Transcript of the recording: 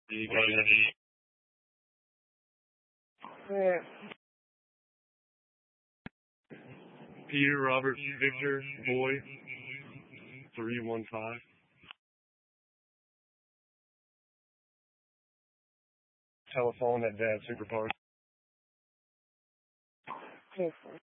You got any? Peter Robert Victor Boy 315. Telephone at Dad Super Park.